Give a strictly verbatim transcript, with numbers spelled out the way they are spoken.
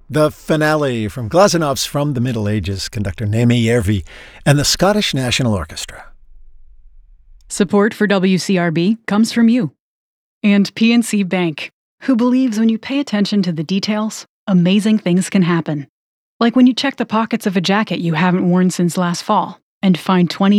The finale from Glasenov's From the Middle Ages, conductor Neeme Järvi and the Scottish National Orchestra. Support for W C R B comes from you and P N C Bank, who believes when you pay attention to the details, amazing things can happen. Like when you check the pockets of a jacket you haven't worn since last fall and find twenty